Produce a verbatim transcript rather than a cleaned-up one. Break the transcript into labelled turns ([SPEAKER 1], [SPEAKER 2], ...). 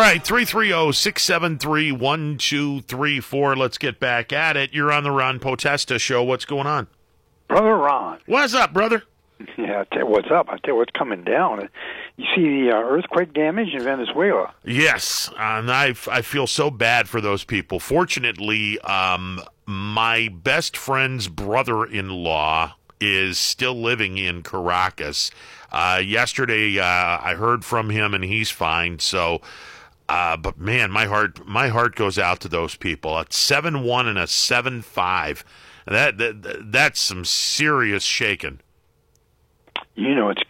[SPEAKER 1] right, three three zero, six seven three, one two three four. Let's get back at it. You're on the Ron Potesta Show. What's going on?
[SPEAKER 2] Brother Ron.
[SPEAKER 1] What's up, brother?
[SPEAKER 2] Yeah, I tell you what's up. I tell you what's coming down. You see the uh, earthquake damage in Venezuela.
[SPEAKER 1] Yes, and I, I feel so bad for those people. Fortunately, um, my best friend's brother-in-law is still living in Caracas. Uh, yesterday, uh, I heard from him, and he's fine. So, uh, but man, my heart my heart goes out to those people. A seven one and a seven five. That, that that's some serious shaking.
[SPEAKER 2] You know, it's